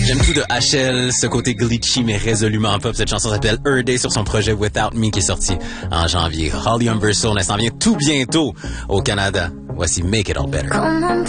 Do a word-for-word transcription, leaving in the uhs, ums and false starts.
J'aime tout de H L, ce côté glitchy mais résolument pop. Cette chanson s'appelle Her Day sur son projet Without Me qui est sorti en janvier. Holly Humber Soul, elle s'en vient tout bientôt au Canada. Voici Make It All Better.